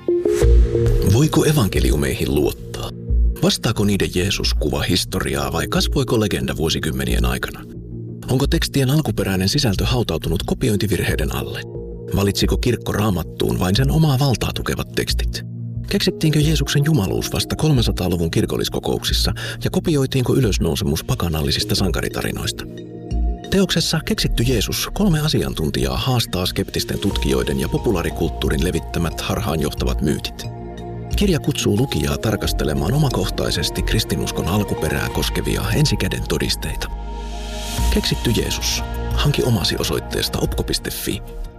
Voiko evankeliumeihin luottaa? Vastaako niiden Jeesus-kuva historiaa vai kasvoiko legenda vuosikymmenien aikana? Onko tekstien alkuperäinen sisältö hautautunut kopiointivirheiden alle? Valitsiko kirkko Raamattuun vain sen omaa valtaa tukevat tekstit? Keksittiinkö Jeesuksen jumaluus vasta 300-luvun kirkolliskokouksissa ja kopioitiinko ylösnousemus pakanallisista sankaritarinoista? Teoksessa Keksitty Jeesus 3 asiantuntijaa haastaa skeptisten tutkijoiden ja populaarikulttuurin levittämät harhaanjohtavat myytit. Kirja kutsuu lukijaa tarkastelemaan omakohtaisesti kristinuskon alkuperää koskevia ensikäden todisteita. Keksitty Jeesus. Hanki omasi osoitteesta opko.fi.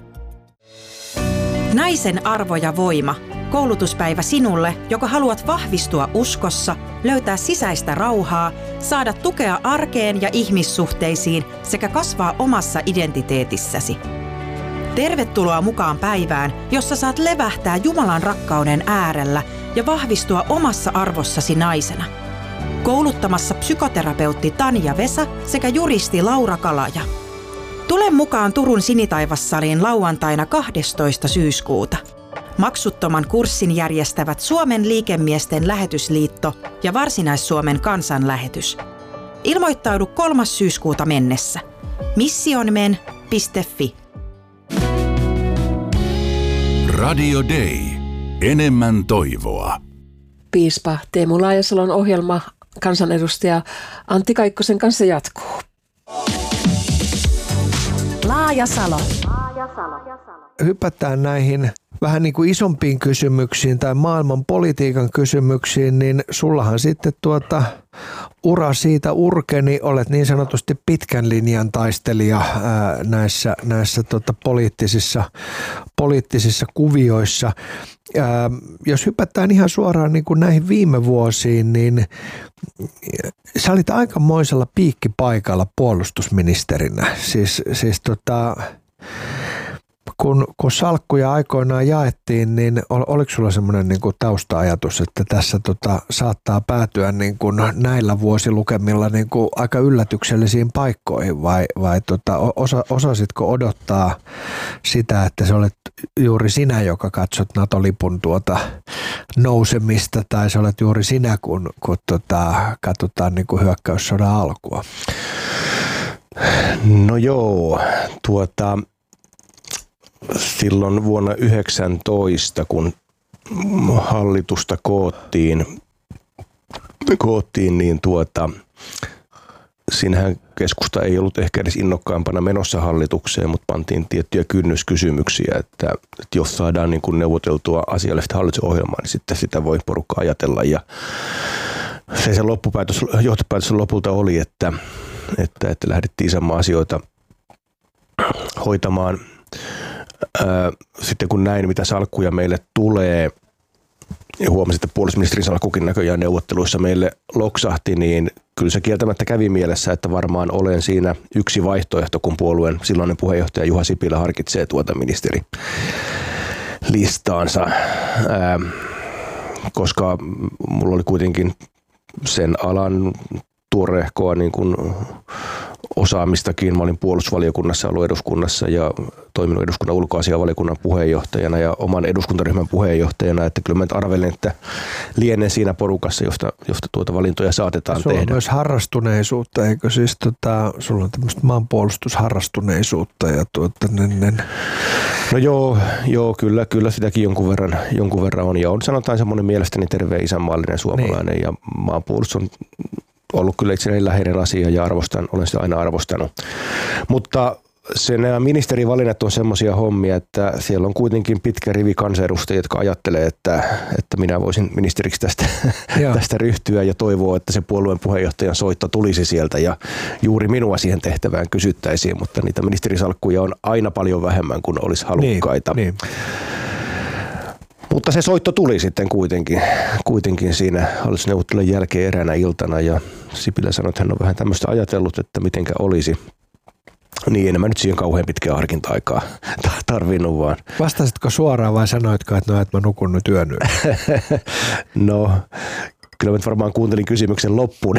Naisen arvo ja voima. Koulutuspäivä sinulle, joka haluat vahvistua uskossa, löytää sisäistä rauhaa, saada tukea arkeen ja ihmissuhteisiin sekä kasvaa omassa identiteetissäsi. Tervetuloa mukaan päivään, jossa saat levähtää Jumalan rakkauden äärellä ja vahvistua omassa arvossasi naisena. Kouluttamassa psykoterapeutti Tanja Vesa sekä juristi Laura Kalaja. Tule mukaan Turun Sinitaivassaliin lauantaina 12. syyskuuta. Maksuttoman kurssin järjestävät Suomen liikemiesten lähetysliitto ja Varsinais-Suomen kansanlähetys. Ilmoittaudu 3. syyskuuta mennessä. missionmen.fi. Radio Day. Enemmän toivoa. Piispa Teemu Laajasalon ohjelma kansanedustaja Antti Kaikkosen kanssa jatkuu. Laajasalo. Hypätään näihin vähän niin kuin isompiin kysymyksiin tai maailman politiikan kysymyksiin, niin sullahan sitten ura siitä urkeni, olet niin sanotusti pitkän linjan taistelija näissä poliittisissa kuvioissa. Jos hypätään ihan suoraan niin kuin näihin viime vuosiin, niin sä olit aikamoisella piikkipaikalla puolustusministerinä. Kun salkkuja aikoinaan jaettiin, niin oliko sulla semmoinen niin kuin tausta-ajatus, että tässä saattaa päätyä niin kuin näillä vuosilukemilla niin kuin aika yllätyksellisiin paikkoihin vai osasitko odottaa sitä, että se olet juuri sinä, joka katsot NATO-lipun nousemista tai se olet juuri sinä, kun katsotaan niin kuin hyökkäyssodan alkua? No joo, silloin vuonna 19, kun hallitusta koottiin niin siinähän keskusta ei ollut ehkä edes innokkaampana menossa hallitukseen, mutta pantiin tiettyjä kynnyskysymyksiä, että jos saadaan niin kuin neuvoteltua asiallista hallitusohjelmaa, niin sitten sitä voi porukka ajatella. Ja se johtopäätös lopulta oli, että lähdettiin isänmaan asioita hoitamaan. Sitten kun näin, mitä salkkuja meille tulee, ja huomasin, että puolustusministerin salkkukin näköjään neuvotteluissa meille loksahti, niin kyllä se kieltämättä kävi mielessä, että varmaan olen siinä yksi vaihtoehto, kun puolueen silloinen puheenjohtaja Juha Sipilä harkitsee ministerilistaansa, koska mulla oli kuitenkin sen alan tuorehkoa niin kuin osaamistakin. Mä olin puolustusvaliokunnassa, ollut eduskunnassa ja toiminut eduskunnan ulkoasiainvaliokunnan puheenjohtajana ja oman eduskuntaryhmän puheenjohtajana, että kyllä mä nyt arvelin, että lienen siinä porukassa, josta valintoja saatetaan sulla tehdä. On myös harrastuneisuutta, eikö siis sulla on tämmöistä maanpuolustusharrastuneisuutta ja No joo, kyllä sitäkin jonkun verran on ja on sanotaan semmoinen mielestäni terve isänmaallinen suomalainen niin. Ja maanpuolustus on ollut kyllä itselleni läheinen asia ja olen sitä aina arvostanut. Mutta nämä ministerivalinnat on semmoisia hommia, että siellä on kuitenkin pitkä rivi kansanedustajia, jotka ajattelee, että minä voisin ministeriksi tästä ryhtyä ja toivoo, että se puolueen puheenjohtajan soitto tulisi sieltä ja juuri minua siihen tehtävään kysyttäisiin, mutta niitä ministerisalkkuja on aina paljon vähemmän kuin olisi halukkaita. Niin. Mutta se soitto tuli sitten kuitenkin siinä hallitusneuvottelujen jälkeen eräänä iltana ja Sipilä sanoi, että hän on vähän tämmöistä ajatellut, että mitenkä olisi. Niin en mä nyt siihen kauhean pitkää harkinta-aikaa tarvinnut vaan. Vastasitko suoraan vai sanoitko, että mä nukun nyt yön yli? No kyllä mä varmaan kuuntelin kysymyksen loppuun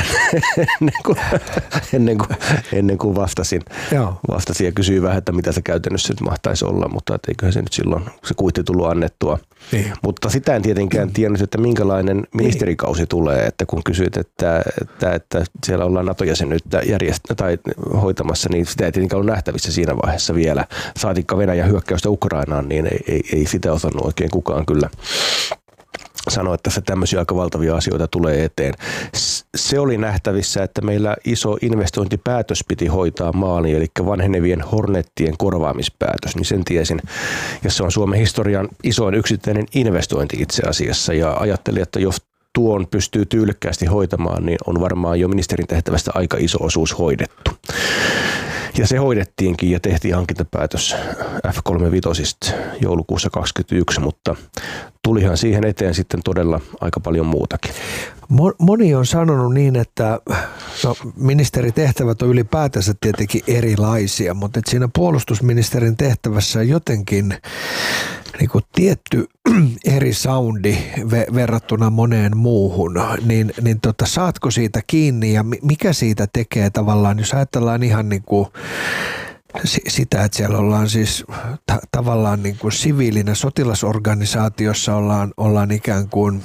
ennen kuin vastasin. Vastasin ja kysyin vähän, että mitä se käytännössä nyt mahtaisi olla, mutta eiköhän se nyt silloin se kuitti tullut annettua. Niin. Mutta sitä en tietenkään tiennyt, että minkälainen ministerikausi tulee, että kun kysyit, että siellä ollaan NATO-jäsenyyttä tai hoitamassa, niin sitä ei tietenkään ollut nähtävissä siinä vaiheessa vielä. Saatikka Venäjän hyökkäystä Ukrainaan, niin ei sitä osannut oikein kukaan kyllä sanoa, että tässä tämmöisiä aika valtavia asioita tulee eteen. Se oli nähtävissä, että meillä iso investointipäätös piti hoitaa maaliin, eli vanhenevien Hornettien korvaamispäätös, niin sen tiesin. Ja se on Suomen historian isoin yksittäinen investointi itse asiassa, ja ajattelin, että jos tuon pystyy tyylikkäästi hoitamaan, niin on varmaan jo ministerin tehtävästä aika iso osuus hoidettu. Ja se hoidettiinkin ja tehtiin hankintapäätös F-35 joulukuussa 2021, mutta tulihan siihen eteen sitten todella aika paljon muutakin. Moni on sanonut niin, että ministeritehtävät on ylipäätänsä tietenkin erilaisia, mutta että siinä puolustusministerin tehtävässä on jotenkin niin kuin tietty eri soundi verrattuna moneen muuhun, niin saatko siitä kiinni ja mikä siitä tekee tavallaan, jos ajatellaan ihan niin kuin sitä, että siellä ollaan siis tavallaan niin kuin siviilinä sotilasorganisaatiossa ollaan ikään kuin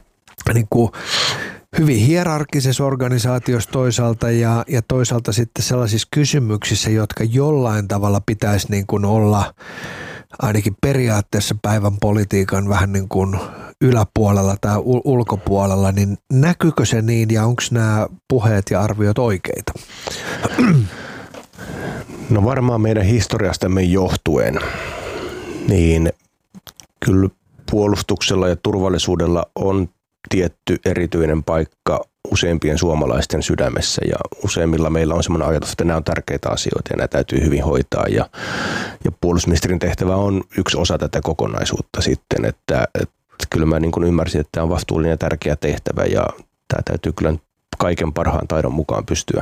hyvin hierarkkisessa organisaatiossa toisaalta ja toisaalta sitten sellaisissa kysymyksissä, jotka jollain tavalla pitäisi niin kuin olla ainakin periaatteessa päivän politiikan vähän niin kuin yläpuolella tai ulkopuolella, niin näkyykö se niin ja onko nämä puheet ja arviot oikeita? No varmaan meidän historiastamme johtuen, niin kyllä puolustuksella ja turvallisuudella on tietty erityinen paikka useimpien suomalaisten sydämessä ja useimmilla meillä on semmoinen ajatus, että nämä on tärkeitä asioita ja nämä täytyy hyvin hoitaa ja puolustusministerin tehtävä on yksi osa tätä kokonaisuutta sitten, että kyllä mä niin kuin ymmärsin, että tämä on vastuullinen ja tärkeä tehtävä ja tämä täytyy kyllä kaiken parhaan taidon mukaan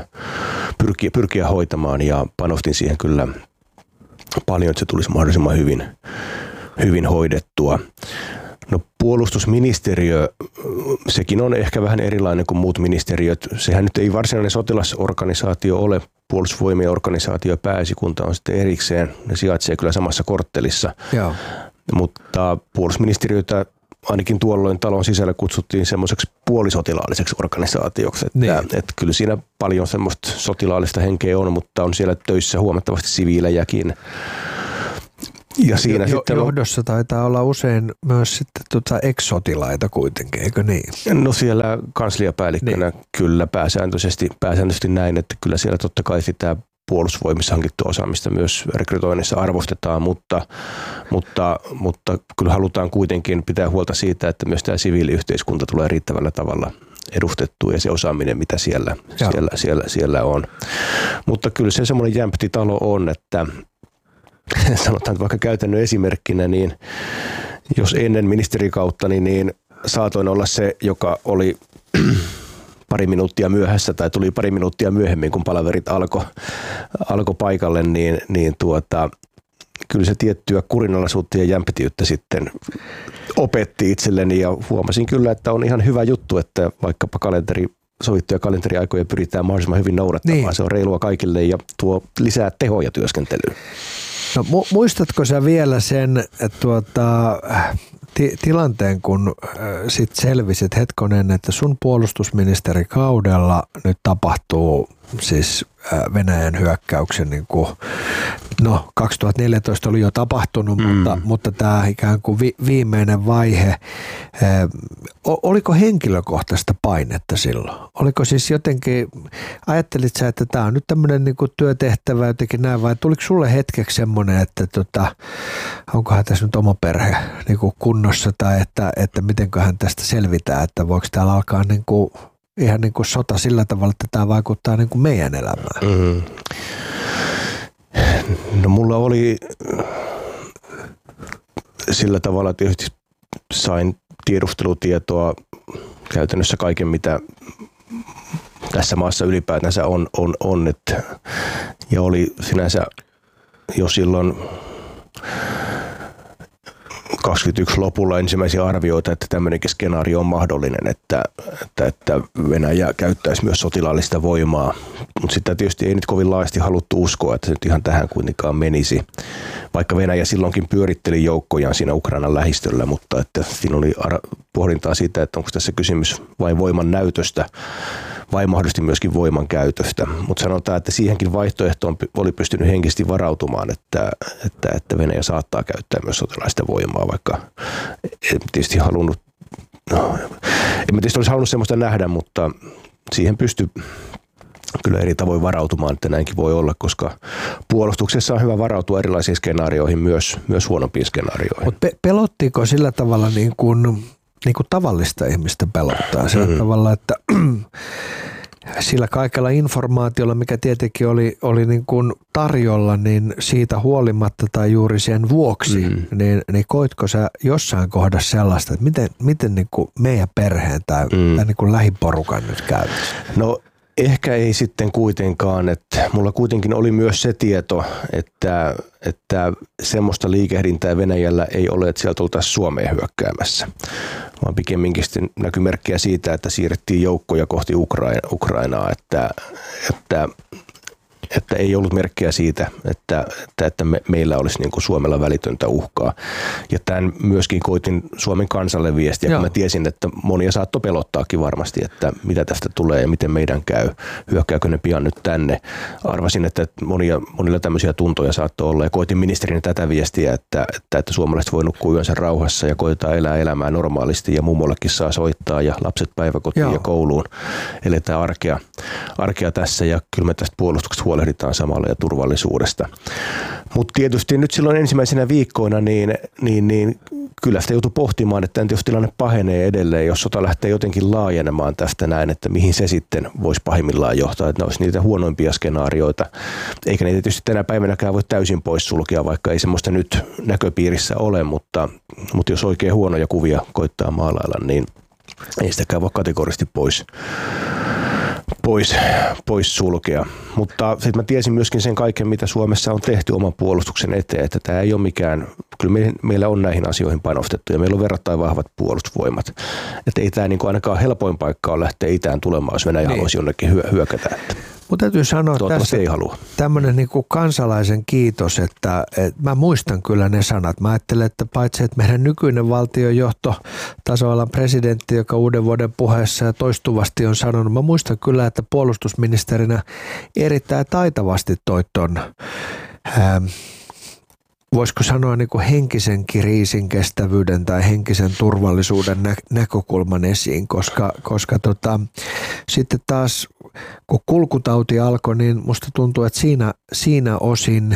pyrkiä hoitamaan ja panostin siihen kyllä paljon, että se tulisi mahdollisimman hyvin hoidettua. No puolustusministeriö, sekin on ehkä vähän erilainen kuin muut ministeriöt. Sehän nyt ei varsinainen sotilasorganisaatio ole, puolustusvoimien organisaatio ja pääesikunta on sitten erikseen. Ne sijaitsee kyllä samassa korttelissa, Joo. Mutta puolustusministeriötä ainakin tuolloin talon sisällä kutsuttiin semmoiseksi puolisotilaalliseksi organisaatioksi. Että kyllä siinä paljon semmoista sotilaallista henkeä on, mutta on siellä töissä huomattavasti siviilejäkin. Ja siinä johdossa taitaa olla usein myös sitten ex-sotilaita kuitenkin, eikö niin? No siellä kansliapäällikkönä kyllä pääsääntöisesti näin, että kyllä siellä totta kai sitä puolustusvoimissa hankittua osaamista myös rekrytoinnissa arvostetaan, mutta kyllä halutaan kuitenkin pitää huolta siitä, että myös tämä siviiliyhteiskunta tulee riittävällä tavalla edustettua ja se osaaminen, mitä siellä on. Mutta kyllä se semmoinen jämpti talo on, että sanotaan vaikka käytännön esimerkkinä, niin jos ennen ministerikauttani niin saatoin olla se, joka oli pari minuuttia myöhässä tai tuli pari minuuttia myöhemmin, kun palaverit alkoi paikalle, niin kyllä se tiettyä kurinalaisuutta ja jämptiyttä sitten opetti itselleni ja huomasin kyllä, että on ihan hyvä juttu, että vaikkapa sovittuja kalenteriaikoja pyritään mahdollisimman hyvin noudattamaan. Niin. Se on reilua kaikille ja tuo lisää tehoja työskentelyyn. No, muistatko sä vielä sen tilanteen, kun sit selvisit hetkonen, että sun puolustusministerikaudella nyt tapahtuu siis Venäjän hyökkäyksen, niin kuin, 2014 oli jo tapahtunut, mutta tämä ikään kuin viimeinen vaihe, oliko henkilökohtaista painetta silloin? Oliko siis jotenkin, ajattelit sä, että tämä on nyt tämmöinen niin kuin työtehtävä jotenkin näin, vai tuliko sulle hetkeksi semmoinen, että onkohan tässä nyt oma perhe niin kuin kunnossa, tai että mitenköhän tästä selvitään, että voiko täällä alkaa niin kuin ihan niin kuin sota sillä tavalla, että tämä vaikuttaa niin kuin meidän elämään? Mm-hmm. No mulla oli sillä tavalla, että tietysti sain tiedustelutietoa käytännössä kaiken, mitä tässä maassa ylipäätänsä on ja oli sinänsä jo silloin 2021 lopulla ensimmäisiä arvioita, että tämmöinenkin skenaario on mahdollinen, että Venäjä käyttäisi myös sotilaallista voimaa. Mutta sitä tietysti ei nyt kovin laajasti haluttu uskoa, että se nyt ihan tähän kuitenkaan menisi. Vaikka Venäjä silloinkin pyöritteli joukkojaan siinä Ukrainan lähistöllä, mutta että siinä oli pohdintaa siitä, että onko tässä kysymys vain voiman näytöstä vai mahdollisesti myöskin voiman käytöstä. Mutta sanotaan, että siihenkin vaihtoehtoon oli pystynyt henkisesti varautumaan, että Venäjä saattaa käyttää myös sotilaista voimaa, vaikka en tietysti halunnut, en tietysti olisi halunnut sellaista nähdä, mutta siihen pystyy kyllä eri tavoin varautumaan, että näinkin voi olla, koska puolustuksessa on hyvä varautua erilaisiin skenaarioihin, myös huonompiin skenaarioihin. Mutta pelottiiko sillä tavalla niin kuin tavallista ihmistä pelottaa? Sillä tavalla, että sillä kaikella informaatiolla, mikä tietenkin oli niin kuin tarjolla, niin siitä huolimatta tai juuri sen vuoksi, niin koitko sä jossain kohdassa sellaista, että miten niin kuin meidän perheen tai niin kuin lähiporukan nyt käy? No ehkä ei sitten kuitenkaan, että mulla kuitenkin oli myös se tieto, että semmoista liikehdintää Venäjällä ei ole, että sieltä oltaisiin Suomeen hyökkäämässä, vaan pikemminkin sitten näkyy merkkejä siitä, että siirrettiin joukkoja kohti Ukrainaa, että ei ollut merkkejä siitä, että meillä olisi niin kuin Suomella välitöntä uhkaa. Ja tämän myöskin koitin Suomen kansalle viestiä, kun mä tiesin, että monia saattoi pelottaakin varmasti, että mitä tästä tulee ja miten meidän käy. Hyökkääkö ne pian nyt tänne? Arvasin, että monilla tämmöisiä tuntoja saattoi olla ja koitin ministerinä tätä viestiä, että suomalaiset voi nukkua yönsä rauhassa ja koetaan elää elämää normaalisti ja mummollekin saa soittaa ja lapset päiväkotiin ja kouluun. Eletään arkea tässä ja kyllä me tästä puolustuksesta huolehditaan samalla ja turvallisuudesta. Mutta tietysti nyt silloin ensimmäisenä viikkoina niin kyllä sitä joutui pohtimaan, että jos tilanne pahenee edelleen, jos sota lähtee jotenkin laajenemaan tästä näin, että mihin se sitten voisi pahimmillaan johtaa, että ne olisi niitä huonoimpia skenaarioita. Eikä niitä tietysti tänä päivänäkään voi täysin poissulkea, vaikka ei semmoista nyt näköpiirissä ole, mutta jos oikein huonoja kuvia koittaa maalailla, niin ei sitäkään voi kategorisesti pois sulkea. Mutta sitten mä tiesin myöskin sen kaiken, mitä Suomessa on tehty oman puolustuksen eteen, että tämä ei ole mikään, kyllä meillä on näihin asioihin panostettu ja meillä on verrattain vahvat puolustusvoimat. Että ei tämä niinku ainakaan helpoin paikka on lähteä itään tulemaan, jos Venäjä haluaisi jonnekin hyökätä. Mutta täytyy sanoa tässä tämmöinen niinku kansalaisen kiitos, että mä muistan kyllä ne sanat. Mä ajattelen, että paitsi että meidän nykyinen valtionjohto, tasavallan presidentti, joka uuden vuoden puheessa ja toistuvasti on sanonut, mä muistan kyllä, että puolustusministerinä erittäin taitavasti toi ton, voisiko sanoa niin kuin henkisen kriisin kestävyyden tai henkisen turvallisuuden näkökulman esiin, koska sitten taas kun kulkutauti alkoi, niin musta tuntuu, että siinä osin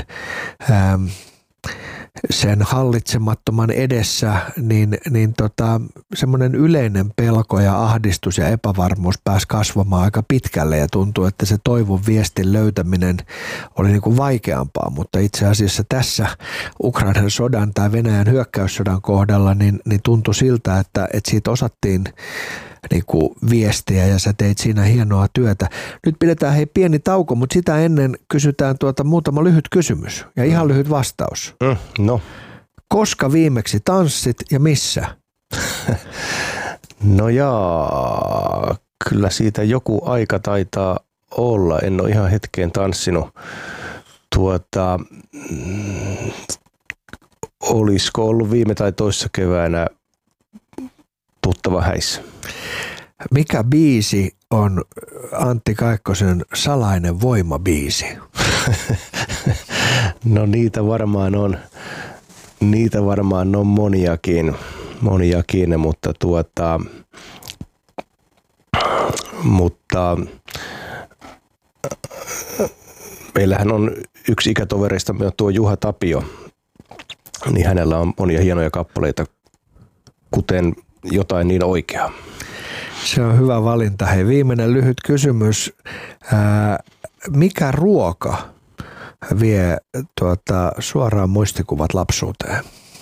sen hallitsemattoman edessä, niin semmoinen yleinen pelko ja ahdistus ja epävarmuus pääsi kasvamaan aika pitkälle ja tuntuu, että se toivon viestin löytäminen oli niin kuin vaikeampaa, mutta itse asiassa tässä Ukrainan sodan tai Venäjän hyökkäyssodan kohdalla niin tuntui siltä, että siitä osattiin niin kuin viestiä ja sä teit siinä hienoa työtä. Nyt pidetään pieni tauko, mutta sitä ennen kysytään muutama lyhyt kysymys ja ihan lyhyt vastaus. No. Koska viimeksi tanssit ja missä? No kyllä siitä joku aika taitaa olla. En ole ihan hetkeen tanssinut. Olisiko ollut viime tai toissa keväänä Tuttava häissä? Mikä biisi on Antti Kaikkosen salainen voimabiisi? No niitä varmaan on moniakin, mutta meillähän on yksi ikätovereista, tuo Juha Tapio, niin hänellä on monia hienoja kappaleita, kuten Jotain niin oikeaa. Se on hyvä valinta. Hei, viimeinen lyhyt kysymys. Mikä ruoka vie suoraan muistikuvat lapsuuteen?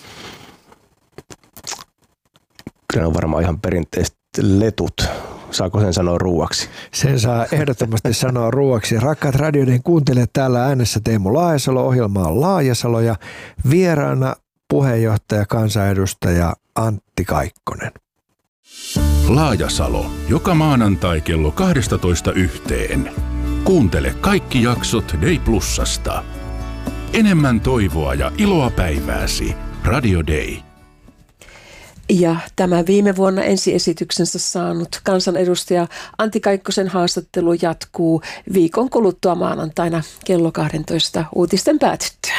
Kyllä on varmaan ihan perinteiset letut. Saako sen sanoa ruuaksi? Sen saa ehdottomasti sanoa ruuaksi. Rakkaat radioiden kuuntelijat, täällä äänessä Teemu Laajasalo. Ohjelma on Laajasalo ja vieraana puheenjohtaja, kansanedustaja Antti Kaikkonen. Laajasalo, joka maanantai kello 12:00. Kuuntele kaikki jaksot Day Plusasta. Enemmän toivoa ja iloa päivääsi. Radio Day. Ja tämä viime vuonna ensiesityksensä saanut kansanedustaja Antti Kaikkosen haastattelu jatkuu viikon kuluttua maanantaina kello 12 uutisten päätyttyä.